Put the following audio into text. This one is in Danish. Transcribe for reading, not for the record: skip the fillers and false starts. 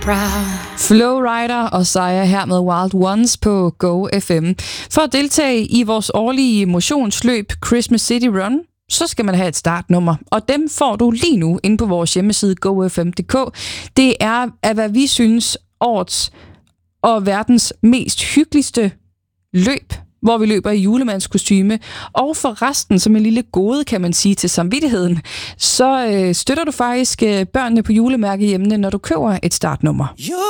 Flowrider og Sia her med Wild Ones på Go FM. For at deltage i vores årlige motionsløb Christmas City Run, så skal man have et startnummer, og dem får du lige nu inde på vores hjemmeside gofm.dk. Det er, hvad vi synes, årets og verdens mest hyggeligste løb, hvor vi løber i julemandskostyme. Og for resten, som en lille gode, kan man sige, til samvittigheden, så støtter du faktisk børnene på julemærkehjemmene, når du køber et startnummer.